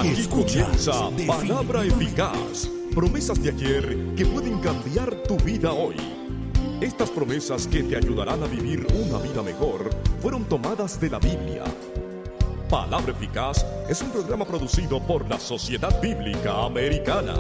Aquí comienza Palabra Eficaz. Promesas de ayer que pueden cambiar tu vida hoy. Estas promesas que te ayudarán a vivir una vida mejor fueron tomadas de la Biblia. Palabra Eficaz es un programa producido por la Sociedad Bíblica Americana.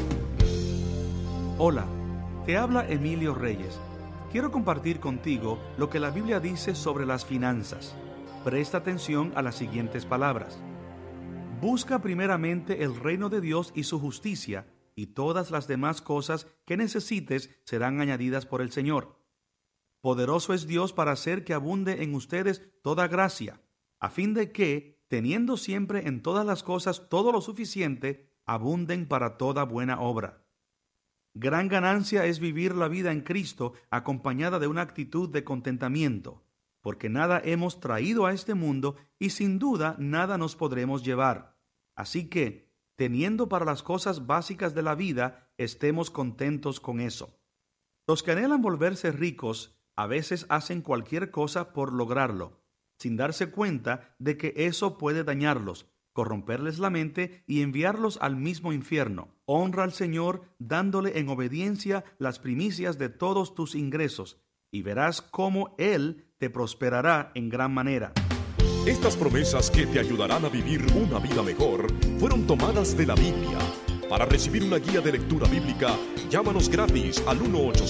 Hola, te habla Emilio Reyes. Quiero compartir contigo lo que la Biblia dice sobre las finanzas. Presta atención a las siguientes palabras. Busca primeramente el reino de Dios y su justicia, y todas las demás cosas que necesites serán añadidas por el Señor. Poderoso es Dios para hacer que abunde en ustedes toda gracia, a fin de que, teniendo siempre en todas las cosas todo lo suficiente, abunden para toda buena obra. Gran ganancia es vivir la vida en Cristo acompañada de una actitud de contentamiento, porque nada hemos traído a este mundo y sin duda nada nos podremos llevar. Así que, teniendo para las cosas básicas de la vida, estemos contentos con eso. Los que anhelan volverse ricos a veces hacen cualquier cosa por lograrlo, sin darse cuenta de que eso puede dañarlos, corromperles la mente y enviarlos al mismo infierno. Honra al Señor dándole en obediencia las primicias de todos tus ingresos, y verás cómo Él te prosperará en gran manera. Estas promesas que te ayudarán a vivir una vida mejor fueron tomadas de la Biblia. Para recibir una guía de lectura bíblica, llámanos gratis al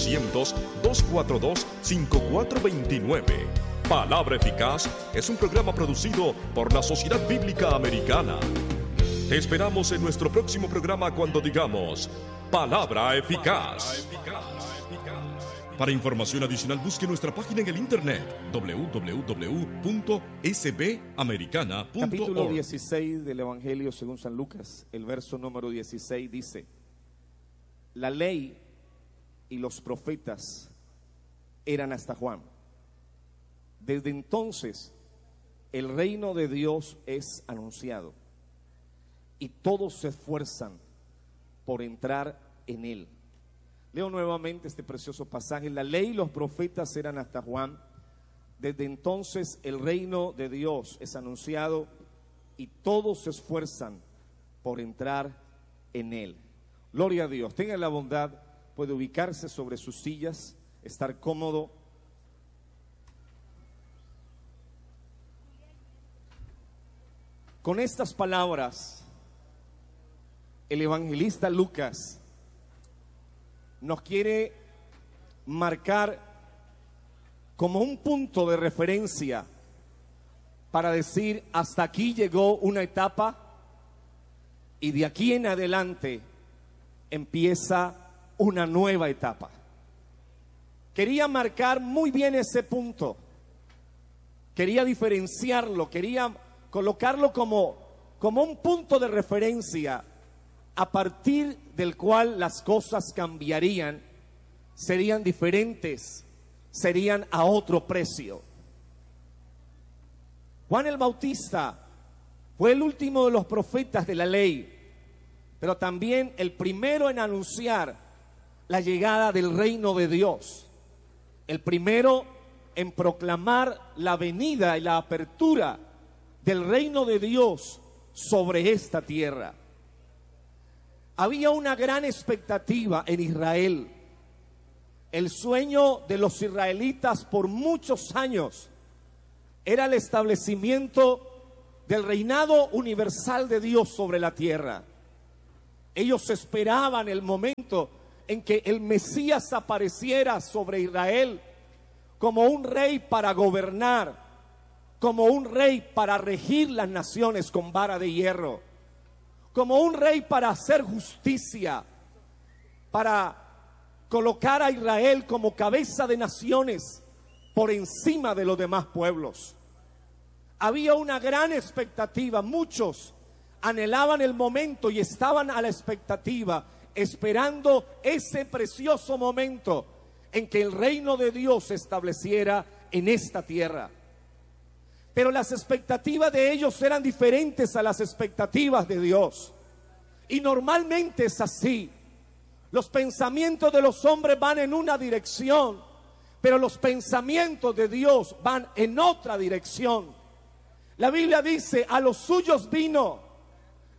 1-800-242-5429. Palabra Eficaz es un programa producido por la Sociedad Bíblica Americana. Te esperamos en nuestro próximo programa cuando digamos Palabra Eficaz. Para información adicional busque nuestra página en el internet www.sbamericana.org. Capítulo 16 del Evangelio según San Lucas, el verso número 16 dice: la ley y los profetas eran hasta Juan. Desde entonces el reino de Dios es anunciado y todos se esfuerzan por entrar en él. Leo nuevamente este precioso pasaje. La ley y los profetas eran hasta Juan. Desde entonces el reino de Dios es anunciado y todos se esfuerzan por entrar en él. Gloria a Dios. Tenga la bondad, puede ubicarse sobre sus sillas, estar cómodo. Con estas palabras, el evangelista Lucas nos quiere marcar como un punto de referencia para decir: hasta aquí llegó una etapa y de aquí en adelante empieza una nueva etapa. Quería marcar muy bien ese punto, quería diferenciarlo, quería colocarlo como un punto de referencia a partir del cual las cosas cambiarían, serían diferentes, serían a otro precio. Juan el Bautista fue el último de los profetas de la ley, pero también el primero en anunciar la llegada del reino de Dios, el primero en proclamar la venida y la apertura del reino de Dios sobre esta tierra. Había una gran expectativa en Israel. El sueño de los israelitas por muchos años era el establecimiento del reinado universal de Dios sobre la tierra. Ellos esperaban el momento en que el Mesías apareciera sobre Israel como un rey para gobernar, como un rey para regir las naciones con vara de hierro, como un rey para hacer justicia, para colocar a Israel como cabeza de naciones por encima de los demás pueblos. Había una gran expectativa, muchos anhelaban el momento y estaban a la expectativa, esperando ese precioso momento en que el reino de Dios se estableciera en esta tierra. Pero las expectativas de ellos eran diferentes a las expectativas de Dios. Y normalmente es así. Los pensamientos de los hombres van en una dirección, pero los pensamientos de Dios van en otra dirección. La Biblia dice: a los suyos vino,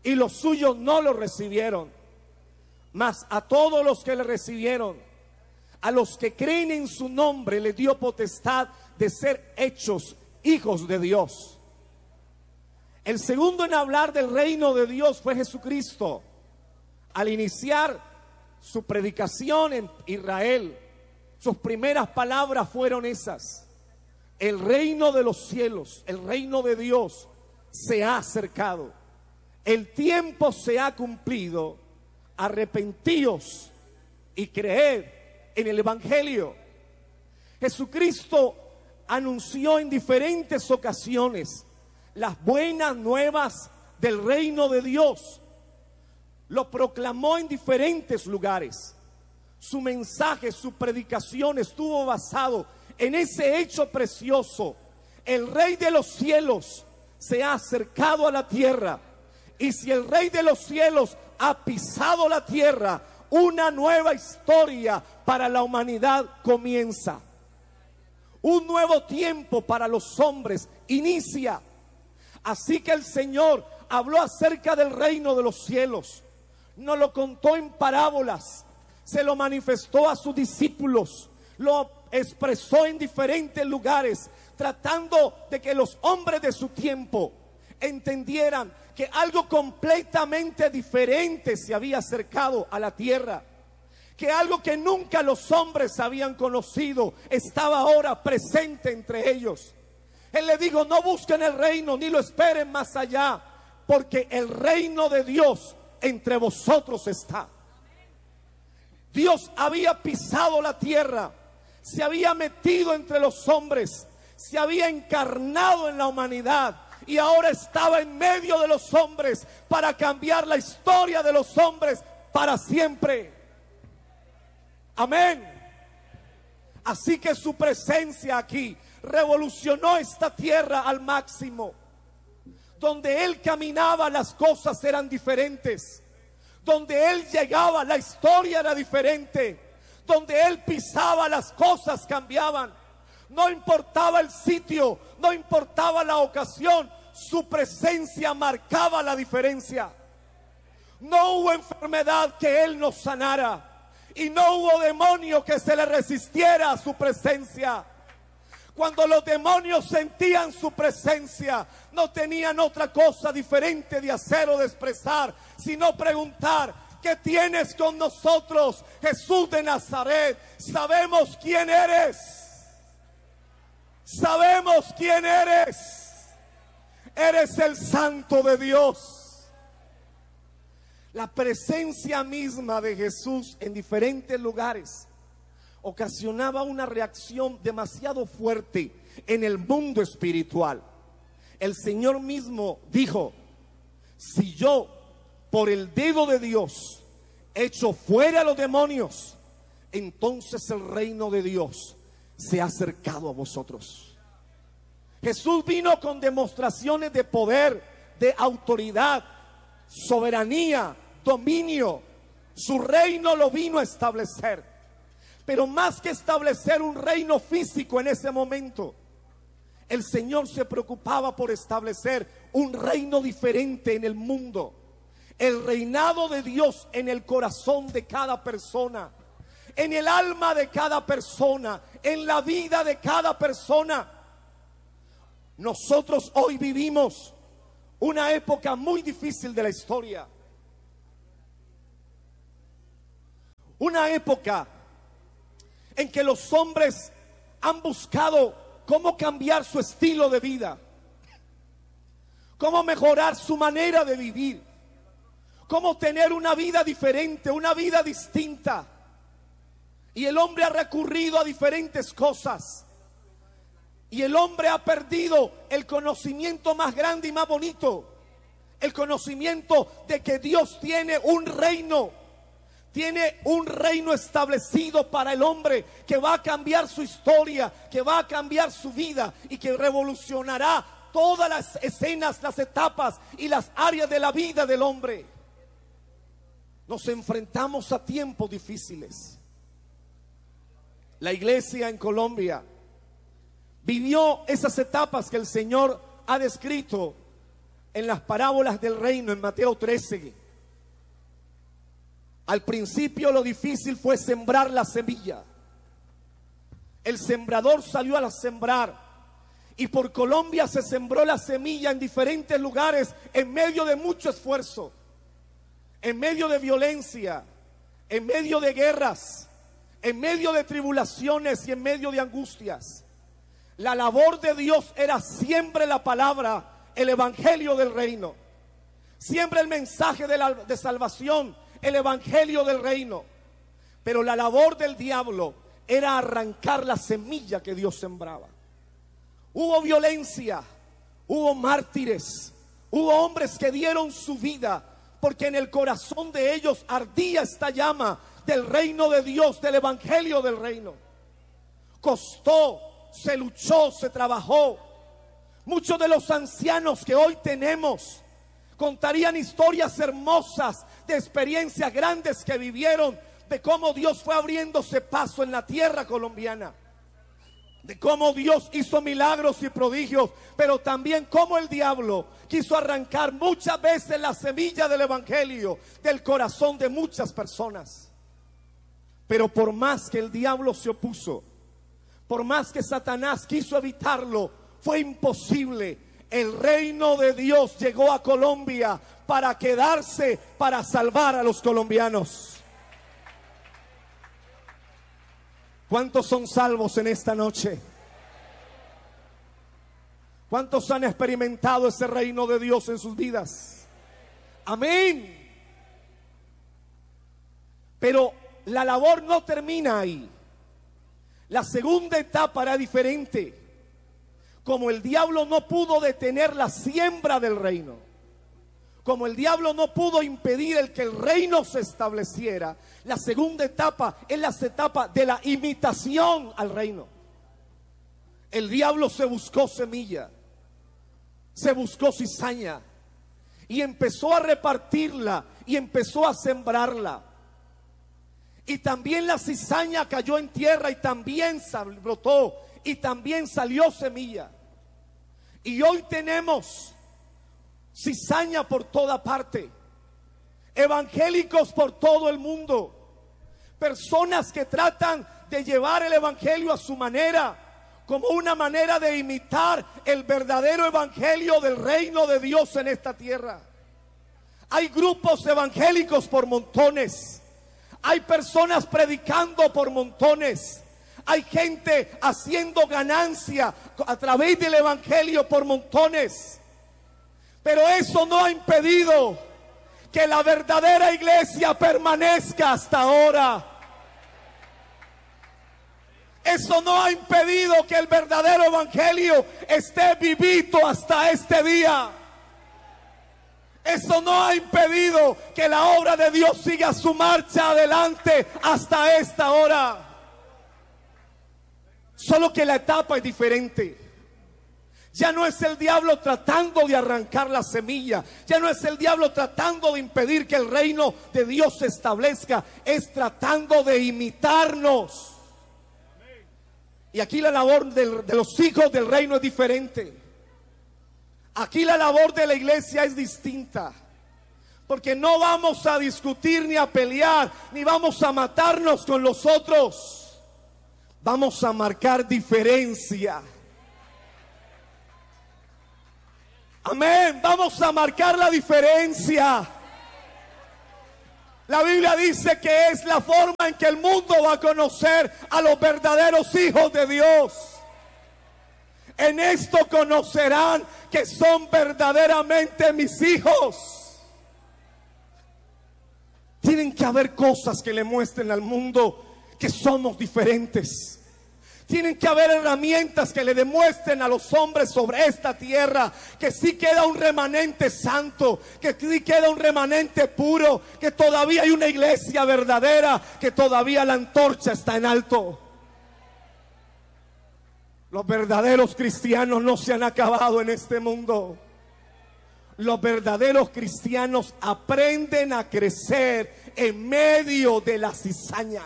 y los suyos no lo recibieron. Mas a todos los que le recibieron, a los que creen en su nombre, le dio potestad de ser hechos hijos de Dios. El segundo en hablar del reino de Dios fue Jesucristo. Al iniciar su predicación en Israel, sus primeras palabras fueron esas: el reino de los cielos, el reino de Dios se ha acercado, el tiempo se ha cumplido, arrepentíos y creed en el Evangelio. Jesucristo anunció en diferentes ocasiones las buenas nuevas del reino de Dios. Lo proclamó en diferentes lugares. Su mensaje, su predicación estuvo basado en ese hecho precioso: el Rey de los cielos se ha acercado a la tierra, y si el Rey de los cielos ha pisado la tierra, una nueva historia para la humanidad comienza. Un nuevo tiempo para los hombres inicia. Así que el Señor habló acerca del reino de los cielos. Nos lo contó en parábolas, se lo manifestó a sus discípulos, lo expresó en diferentes lugares, tratando de que los hombres de su tiempo entendieran que algo completamente diferente se había acercado a la tierra, que algo que nunca los hombres habían conocido estaba ahora presente entre ellos. Él le dijo: no busquen el reino ni lo esperen más allá, porque el reino de Dios entre vosotros está. Dios había pisado la tierra, se había metido entre los hombres, se había encarnado en la humanidad y ahora estaba en medio de los hombres para cambiar la historia de los hombres para siempre. Amén. Así que su presencia aquí revolucionó esta tierra al máximo. Donde Él caminaba, las cosas eran diferentes. Donde Él llegaba, la historia era diferente. Donde Él pisaba, las cosas cambiaban. No importaba el sitio, no importaba la ocasión, su presencia marcaba la diferencia. No hubo enfermedad que Él no sanara, y no hubo demonio que se le resistiera a su presencia. Cuando los demonios sentían su presencia, no tenían otra cosa diferente de hacer o de expresar, sino preguntar: ¿qué tienes con nosotros, Jesús de Nazaret? Sabemos quién eres. Sabemos quién eres. Eres el Santo de Dios. La presencia misma de Jesús en diferentes lugares ocasionaba una reacción demasiado fuerte en el mundo espiritual. El Señor mismo dijo: si yo por el dedo de Dios echo fuera a los demonios, entonces el reino de Dios se ha acercado a vosotros. Jesús vino con demostraciones de poder, de autoridad, soberanía, dominio. Su reino lo vino a establecer. Pero más que establecer un reino físico en ese momento, el Señor se preocupaba por establecer un reino diferente en el mundo. El reinado de Dios en el corazón de cada persona, en el alma de cada persona, en la vida de cada persona. Nosotros hoy vivimos una época muy difícil de la historia. Una época en que los hombres han buscado cómo cambiar su estilo de vida, cómo mejorar su manera de vivir, cómo tener una vida diferente, una vida distinta. Y el hombre ha recurrido a diferentes cosas. Y el hombre ha perdido el conocimiento más grande y más bonito. El conocimiento de que Dios tiene un reino. Tiene un reino establecido para el hombre que va a cambiar su historia, que va a cambiar su vida y que revolucionará todas las escenas, las etapas y las áreas de la vida del hombre. Nos enfrentamos a tiempos difíciles. La iglesia en Colombia vivió esas etapas que el Señor ha descrito en las parábolas del reino en Mateo 13. Al principio lo difícil fue sembrar la semilla. El sembrador salió a sembrar y por Colombia se sembró la semilla en diferentes lugares en medio de mucho esfuerzo, en medio de violencia, en medio de guerras, en medio de tribulaciones y en medio de angustias. La labor de Dios era siempre la palabra, el evangelio del reino, siempre el mensaje de salvación, el evangelio del reino. Pero la labor del diablo era arrancar la semilla que Dios sembraba. Hubo violencia, hubo mártires, hubo hombres que dieron su vida porque en el corazón de ellos ardía esta llama del reino de Dios, del evangelio del reino. Costó, se luchó, se trabajó. Muchos de los ancianos que hoy tenemos contarían historias hermosas de experiencias grandes que vivieron, de cómo Dios fue abriéndose paso en la tierra colombiana, de cómo Dios hizo milagros y prodigios, pero también cómo el diablo quiso arrancar muchas veces la semilla del evangelio del corazón de muchas personas. Pero por más que el diablo se opuso, por más que Satanás quiso evitarlo, fue imposible. El reino de Dios llegó a Colombia para quedarse, para salvar a los colombianos. ¿Cuántos son salvos en esta noche? ¿Cuántos han experimentado ese reino de Dios en sus vidas? Amén. Pero la labor no termina ahí. La segunda etapa era diferente. Como el diablo no pudo detener la siembra del reino, como el diablo no pudo impedir el que el reino se estableciera, la segunda etapa es la etapa de la imitación al reino. El diablo se buscó semilla, se buscó cizaña y empezó a repartirla y empezó a sembrarla. Y también la cizaña cayó en tierra y también brotó y también salió semilla. Y hoy tenemos cizaña por toda parte, evangélicos por todo el mundo, personas que tratan de llevar el evangelio a su manera, como una manera de imitar el verdadero evangelio del reino de Dios en esta tierra. Hay grupos evangélicos por montones, hay personas predicando por montones, hay gente haciendo ganancia a través del evangelio por montones. Pero eso no ha impedido que la verdadera iglesia permanezca hasta ahora. Eso no ha impedido que el verdadero evangelio esté vivito hasta este día. Eso no ha impedido que la obra de Dios siga su marcha adelante hasta esta hora. Solo que la etapa es diferente. Ya no es el diablo tratando de arrancar la semilla, ya no es el diablo tratando de impedir que el reino de Dios se establezca, es tratando de imitarnos. Y aquí la labor de los hijos del reino es diferente. Aquí la labor de la iglesia es distinta, porque no vamos a discutir ni a pelear, ni vamos a matarnos con los otros. Vamos a marcar diferencia. Amén, vamos a marcar la diferencia. La Biblia dice que es la forma en que el mundo va a conocer a los verdaderos hijos de Dios. En esto conocerán que son verdaderamente mis hijos. Tienen que haber cosas que le muestren al mundo que somos diferentes. Tienen que haber herramientas que le demuestren a los hombres sobre esta tierra que sí queda un remanente santo, que sí queda un remanente puro, que todavía hay una iglesia verdadera, que todavía la antorcha está en alto. Los verdaderos cristianos no se han acabado en este mundo. Los verdaderos cristianos aprenden a crecer en medio de la cizaña.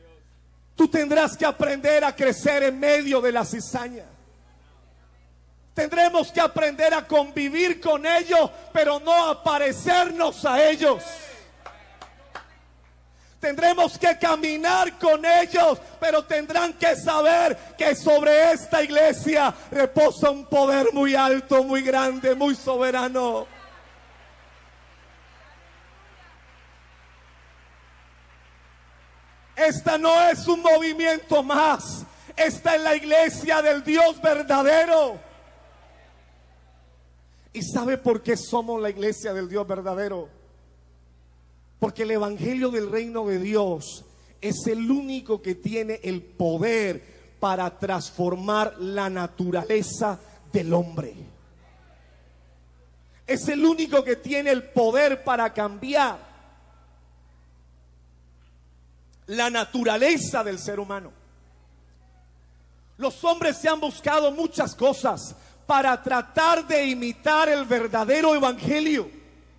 Tú tendrás que aprender a crecer en medio de la cizaña. Tendremos que aprender a convivir con ellos, pero no a parecernos a ellos. Tendremos que caminar con ellos, pero tendrán que saber que sobre esta iglesia reposa un poder muy alto, muy grande, muy soberano. Esta no es un movimiento más. Esta es la iglesia del Dios verdadero. ¿Y sabe por qué somos la iglesia del Dios verdadero? Porque el evangelio del reino de Dios es el único que tiene el poder para transformar la naturaleza del hombre. Es el único que tiene el poder para cambiar la naturaleza del ser humano. Los hombres se han buscado muchas cosas para tratar de imitar el verdadero evangelio.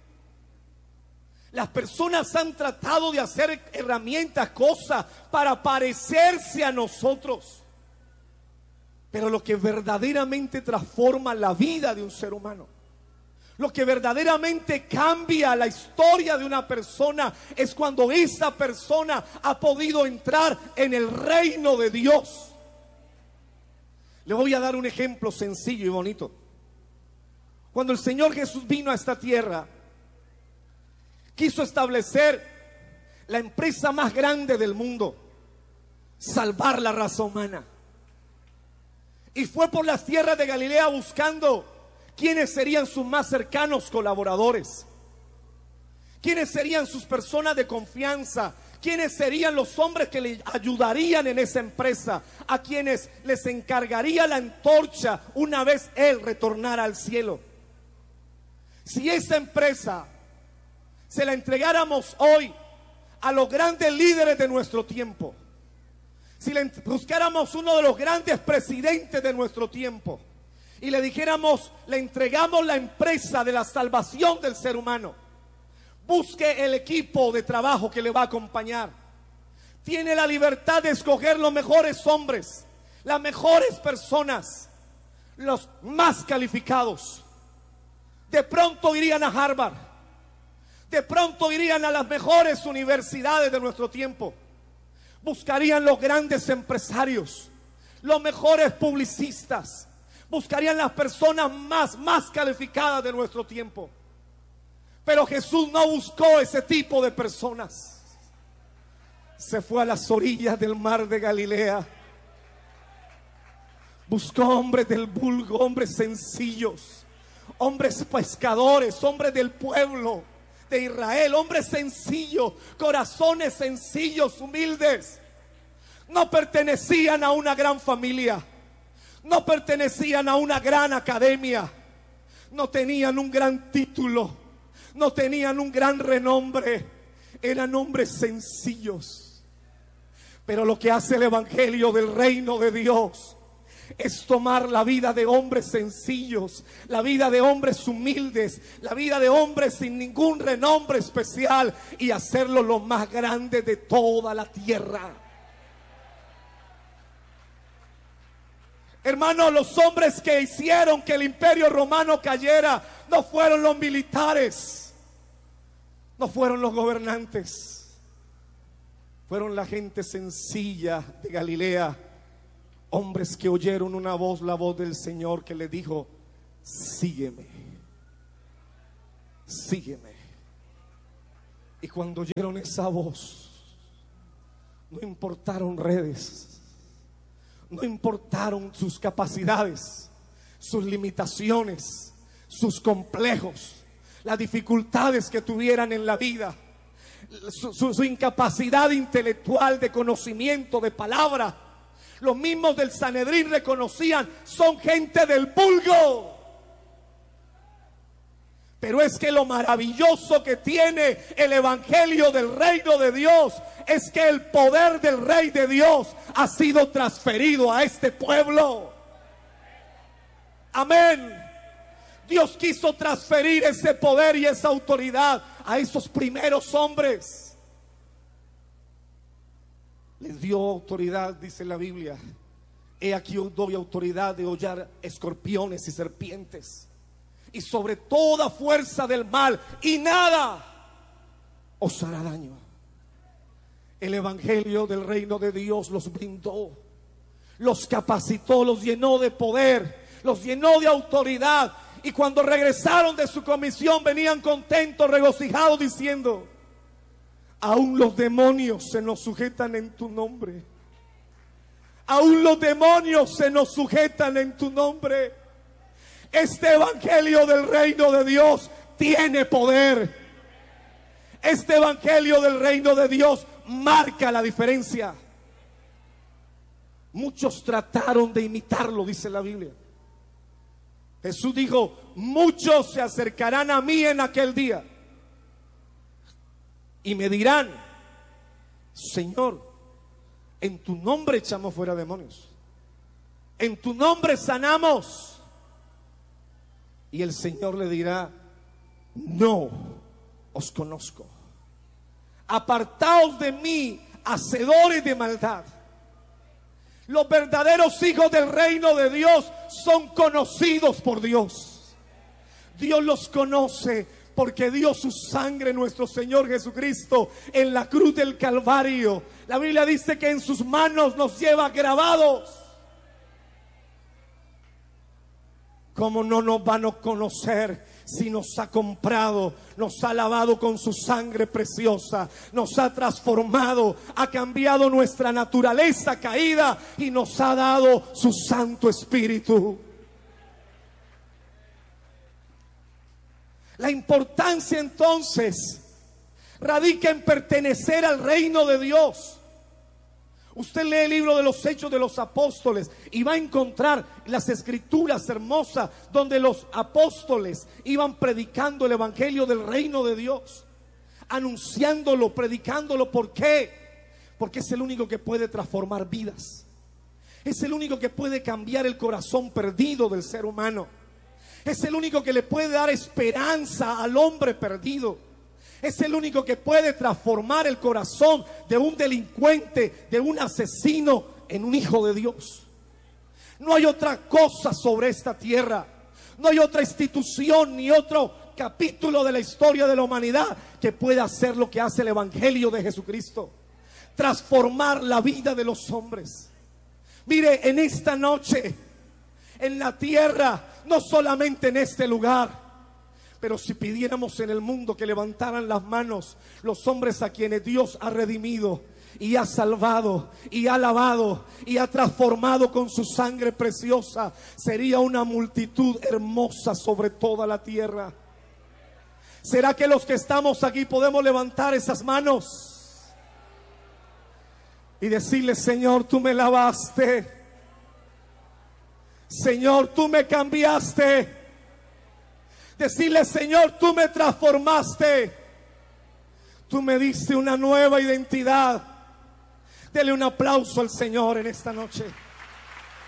Las personas han tratado de hacer herramientas, cosas para parecerse a nosotros. Pero lo que verdaderamente transforma la vida de un ser humano, lo que verdaderamente cambia la historia de una persona, es cuando esa persona ha podido entrar en el reino de Dios. Le voy a dar un ejemplo sencillo y bonito. Cuando el Señor Jesús vino a esta tierra, quiso establecer la empresa más grande del mundo: salvar la raza humana. Y fue por las tierras de Galilea buscando quiénes serían sus más cercanos colaboradores, quiénes serían sus personas de confianza, quiénes serían los hombres que le ayudarían en esa empresa, a quienes les encargaría la antorcha una vez Él retornara al cielo. Si esa empresa se la entregáramos hoy a los grandes líderes de nuestro tiempo, si le buscáramos uno de los grandes presidentes de nuestro tiempo y le dijéramos: le entregamos la empresa de la salvación del ser humano, busque el equipo de trabajo que le va a acompañar, tiene la libertad de escoger los mejores hombres, las mejores personas, los más calificados, de pronto irían a Harvard, de pronto irían a las mejores universidades de nuestro tiempo, buscarían los grandes empresarios, los mejores publicistas, buscarían las personas más calificadas de nuestro tiempo. Pero Jesús no buscó ese tipo de personas. Se fue a las orillas del mar de Galilea. Buscó hombres del vulgo, hombres sencillos, hombres pescadores, hombres del pueblo de Israel, hombres sencillos, corazones sencillos, humildes. No pertenecían a una gran familia, no pertenecían a una gran academia, no tenían un gran título, no tenían un gran renombre, eran hombres sencillos. Pero lo que hace el evangelio del reino de Dios es tomar la vida de hombres sencillos, la vida de hombres humildes, la vida de hombres sin ningún renombre especial, y hacerlo lo más grande de toda la tierra. Hermano, los hombres que hicieron que el imperio romano cayera no fueron los militares, no fueron los gobernantes, fueron la gente sencilla de Galilea. Hombres que oyeron una voz, la voz del Señor, que le dijo: sígueme, sígueme. Y cuando oyeron esa voz, no importaron redes, no importaron sus capacidades, sus limitaciones, sus complejos, las dificultades que tuvieran en la vida, su incapacidad intelectual de conocimiento, de palabra. Los mismos del Sanedrín reconocían: son gente del vulgo. Pero es que lo maravilloso que tiene el evangelio del reino de Dios es que el poder del Rey de Dios ha sido transferido a este pueblo. Amén. Dios quiso transferir ese poder y esa autoridad a esos primeros hombres. Les dio autoridad, dice la Biblia, He aquí os doy autoridad de hollar escorpiones y serpientes, y sobre toda fuerza del mal, y nada os hará daño. El evangelio del reino de Dios los blindó, los capacitó, los llenó de poder, los llenó de autoridad. Y cuando regresaron de su comisión, venían contentos, regocijados, diciendo: aún los demonios se nos sujetan en tu nombre. Aún los demonios se nos sujetan en tu nombre. Este evangelio del reino de Dios tiene poder. Este evangelio del reino de Dios marca la diferencia. Muchos trataron de imitarlo, dice la Biblia. Jesús dijo: muchos se acercarán a mí en aquel día y me dirán: Señor, en tu nombre echamos fuera demonios, en tu nombre sanamos. Y el Señor le dirá: no os conozco, apartaos de mí, hacedores de maldad. Los verdaderos hijos del reino de Dios son conocidos por Dios. Dios los conoce porque dio su sangre, nuestro Señor Jesucristo, en la cruz del Calvario. La Biblia dice que en sus manos nos lleva grabados. ¿Cómo no nos van a conocer si nos ha comprado, nos ha lavado con su sangre preciosa, nos ha transformado, ha cambiado nuestra naturaleza caída y nos ha dado su Santo Espíritu? La importancia entonces radica en pertenecer al reino de Dios. Usted lee el libro de los Hechos de los Apóstoles y va a encontrar las escrituras hermosas donde los apóstoles iban predicando el evangelio del reino de Dios, anunciándolo, predicándolo. ¿Por qué? Porque es el único que puede transformar vidas. Es el único que puede cambiar el corazón perdido del ser humano. Es el único que le puede dar esperanza al hombre perdido. Es el único que puede transformar el corazón de un delincuente, de un asesino, en un hijo de Dios. No hay otra cosa sobre esta tierra, no hay otra institución ni otro capítulo de la historia de la humanidad que pueda hacer lo que hace el evangelio de Jesucristo: transformar la vida de los hombres. Mire, en esta noche, en la tierra, no solamente en este lugar, pero si pidiéramos en el mundo que levantaran las manos los hombres a quienes Dios ha redimido y ha salvado y ha lavado y ha transformado con su sangre preciosa, sería una multitud hermosa sobre toda la tierra. ¿Será que los que estamos aquí podemos levantar esas manos y decirle: Señor, tú me lavaste, Señor, tú me cambiaste? Decirle: Señor, tú me transformaste, tú me diste una nueva identidad. Dele un aplauso al Señor en esta noche.